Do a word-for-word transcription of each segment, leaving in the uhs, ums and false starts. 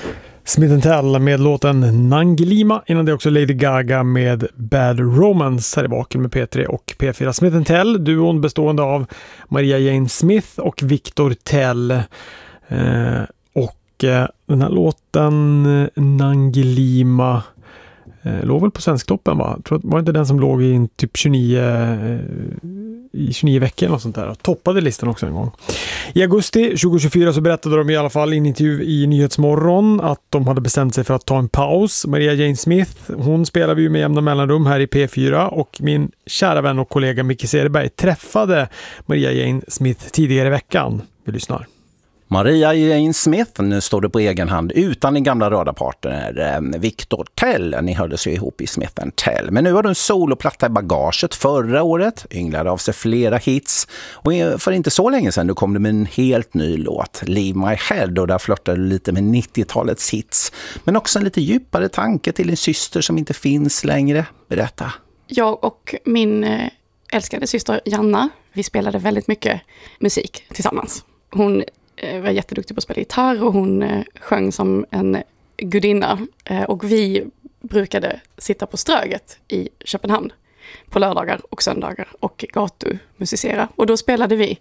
Smith and Tell med låten Nangilima. Innan det också Lady Gaga med Bad Romance här i baken med P tre och P fyra. Smith and Tell, duon bestående av Maria Jane Smith och Victor Tell. Eh, och eh, den här låten Nangilima eh, låg väl på Svensktoppen, va? Jag tror att var inte den som låg i typ tjugonio, eh, i tjugonio veckor eller något sånt där. Toppade listan också en gång. I augusti tjugohundratjugofyra så berättade de i alla fall i en intervju i Nyhetsmorgon att de hade bestämt sig för att ta en paus. Maria Jane Smith, hon spelar vi ju med jämna mellanrum här i P fyra, och min kära vän och kollega Micke Cederberg träffade Maria Jane Smith tidigare i veckan. Vi lyssnar. Maria Jane Smith, nu står det på egen hand utan din gamla radarpartner Victor Tell. Ni hördes ju ihop i Smith and Tell. Men nu har du en soloplatta i bagaget. Förra året ynglade av sig flera hits. Och för inte så länge sedan du kom du med en helt ny låt, Leave My Head. Och där flörtar du lite med nittiotalets hits. Men också en lite djupare tanke till din syster som inte finns längre. Berätta. Jag och min älskade syster Janna, vi spelade väldigt mycket musik tillsammans. Hon var jätteduktig på att spela gitarr och hon eh, sjöng som en gudinna. Eh, och vi brukade sitta på Ströget i Köpenhamn på lördagar och söndagar och gatumusicera. Och då spelade vi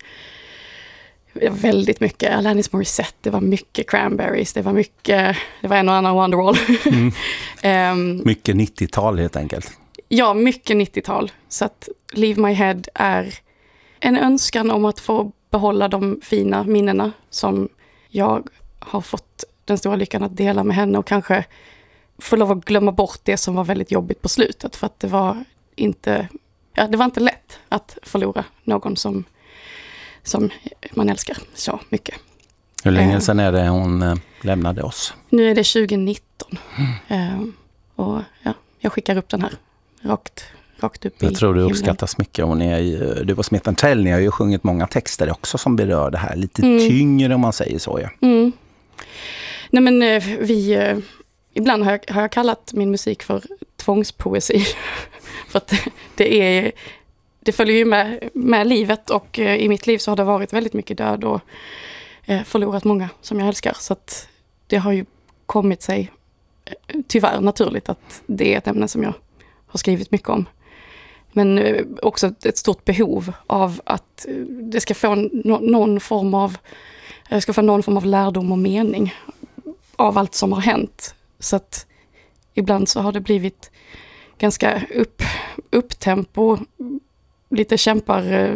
väldigt mycket Alanis Morissette, det var mycket Cranberries, det var mycket, det var en och annan Wonderwall. Mm. um, mycket nittiotal helt enkelt. Ja, mycket nittiotal. Så att Leave My Head är en önskan om att få behålla de fina minnena som jag har fått den stora lyckan att dela med henne, och kanske få lov att glömma bort det som var väldigt jobbigt på slutet, för att det var inte, ja, det var inte lätt att förlora någon som, som man älskar så mycket. Hur länge sedan är det hon äh, lämnade oss? Nu är det tjugonitton. Mm. Äh, och ja, jag skickar upp den här rakt rakt upp. Jag tror det uppskattas mycket. Och ni är ju, du och Smith and Tell, ni har ju sjungit många texter också som berör det här. Lite mm. tyngre om man säger så. Ja. Mm. Nej men vi, ibland har jag, har jag kallat min musik för tvångspoesi. För att det är, det följer ju med, med livet, och i mitt liv så har det varit väldigt mycket död och förlorat många som jag älskar. Så att det har ju kommit sig tyvärr naturligt att det är ett ämne som jag har skrivit mycket om. Men också ett stort behov av att det ska få någon form av, jag ska få någon form av lärdom och mening av allt som har hänt. Så att ibland så har det blivit ganska upp, upptempo, lite kämpar,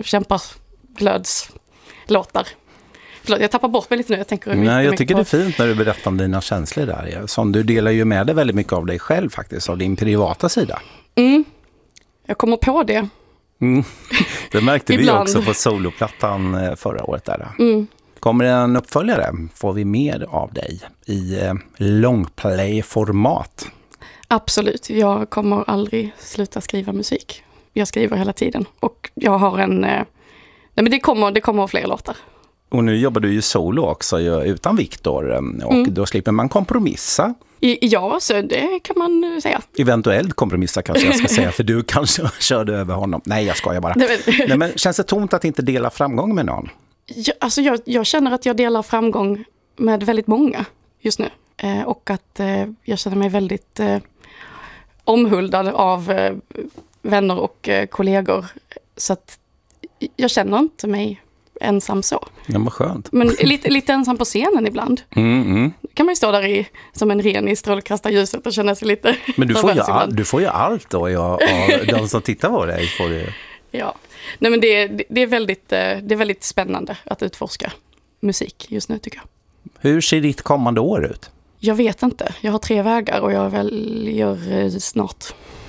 kämparglödslåtar. Förlåt, jag tappar bort mig lite nu. Jag, tänker Nej, jag tycker på... det är fint när du berättar om dina känslor där. Som du delar ju med dig väldigt mycket av dig själv faktiskt, av din privata sida. Mm. Jag kommer på det. Mm. Det märkte vi också på soloplattan förra året där. Mm. Kommer det en uppföljare? Får vi mer av dig i longplay-format? Absolut. Jag kommer aldrig sluta skriva musik. Jag skriver hela tiden. Och jag har en... Nej, men det kommer, det kommer fler låtar. Och nu jobbar du ju solo också utan Victor. Och mm. då slipper man kompromissa. Ja, så det kan man säga. Eventuellt kompromissa kanske jag ska säga, för du kanske körde över honom. Nej, jag skojar bara. Nej, men känns det tomt att inte dela framgång med någon? Ja, alltså jag, jag känner att jag delar framgång med väldigt många just nu. Eh, och att eh, jag känner mig väldigt eh, omhuldad av eh, vänner och eh, kollegor. Så att jag känner inte mig ensam så. Ja, vad skönt. Men lite, lite ensam på scenen ibland. Mm, mm. Kan man ju stå där i, som en ren i strålkastarljuset och känna sig lite... Men du får, ju all, du får ju allt då. Ja, de som tittar på dig får ju... Ja, nej men det, det, är väldigt, det är väldigt spännande att utforska musik just nu, tycker jag. Hur ser ditt kommande år ut? Jag vet inte. Jag har tre vägar och jag väljer snart.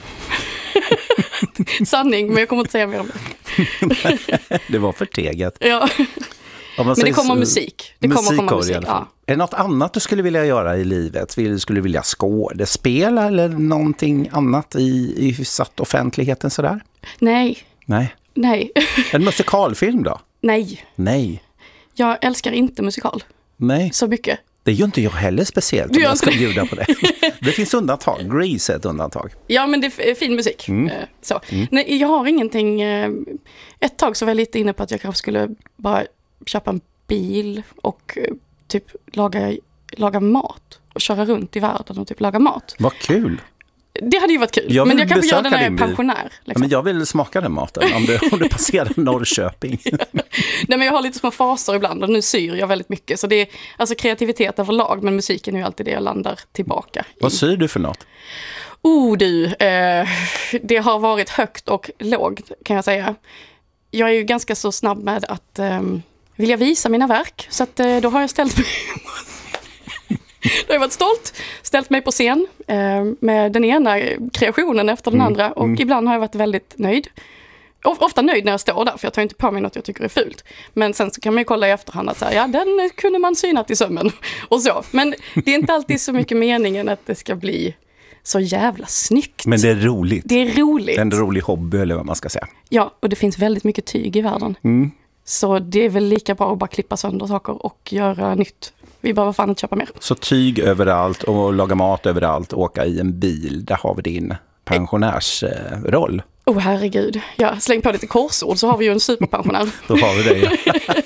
Sanning, men jag kommer inte säga mer om det. Det var för teget. Ja. Men det kommer musik. Det musik kommer komma musik, ja. Är det något annat du skulle vilja göra i livet? Skulle du vilja skådespela eller någonting annat i, i hyfsat offentligheten sådär? Nej. Nej. Nej. En musikalfilm då? Nej. Nej. Jag älskar inte musikal. Nej. Så mycket. Det gör inte jag heller speciellt om jag ska bjuda på det. Det finns undantag. Grease är ett undantag. Ja, men det är fin musik. Mm. Så. Mm. Nej, jag har ingenting... Ett tag så var jag lite inne på att jag kanske skulle bara köpa en bil och typ laga, laga mat. och köra runt i världen och typ laga mat. Vad kul! Det hade ju varit kul, Jag men jag kan få göra det när jag är bil. pensionär. Liksom. Ja, men jag vill smaka den maten om du, om du passerar Norrköping. Ja. Nej, men jag har lite små faser ibland och nu syr jag väldigt mycket. Så det är alltså kreativitet överlag, men musiken är ju alltid det jag landar tillbaka i. Vad syr du för något? Oh du, eh, det har varit högt och lågt kan jag säga. Jag är ju ganska så snabb med att eh, vilja visa mina verk. Så att, eh, då har jag ställt mig... Då har jag varit stolt, ställt mig på scen eh, med den ena kreationen efter den Mm, andra. Och mm. ibland har jag varit väldigt nöjd. O- ofta nöjd när jag står där, för jag tar inte på mig något jag tycker är fult. Men sen så kan man ju kolla i efterhand att så här, ja, den kunde man synat i sömmen. Och så. Men det är inte alltid så mycket meningen att det ska bli så jävla snyggt. Men det är roligt. Det är roligt. Det är en rolig hobby eller vad man ska säga. Ja, och det finns väldigt mycket tyg i världen. Mm. Så det är väl lika bra att bara klippa sönder saker och göra nytt. Vi behöver fan inte köpa mer. Så tyg överallt och laga mat överallt, åka i en bil. Där har vi din pensionärsroll. Åh oh, herregud. Ja, släng på lite korsord så har vi ju en superpensionär. Då har vi det.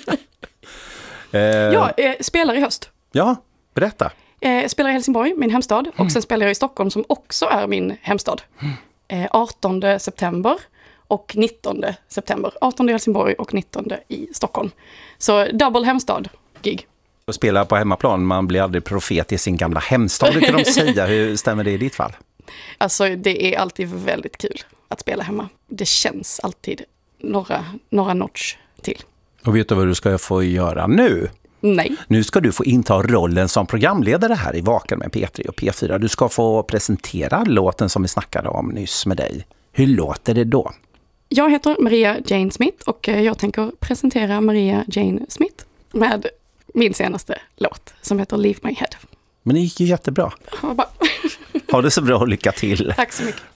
eh, Jag eh, spelar i höst. ja, berätta. Eh, spelar i Helsingborg, min hemstad. Mm. Och sen spelar jag i Stockholm som också är min hemstad. Eh, artonde september och nittonde september. artonde i Helsingborg och nittonde i Stockholm. Så double hemstad-gig. Att spela på hemmaplan, man blir aldrig profet i sin gamla hemstad. Det kan de säga. Hur stämmer det i ditt fall? Alltså det är alltid väldigt kul att spela hemma. Det känns alltid några, några notch till. Och vet du vad du ska få göra nu? Nej. Nu ska du få inta rollen som programledare här i Vaken med P tre och P fyra. Du ska få presentera låten som vi snackade om nyss med dig. Hur låter det då? Jag heter Maria Jane Smith och jag tänker presentera Maria Jane Smith med min senaste låt som heter Leave My Head. Men det gick ju jättebra. Ja, bara... Ha det så bra och lycka till. Tack så mycket.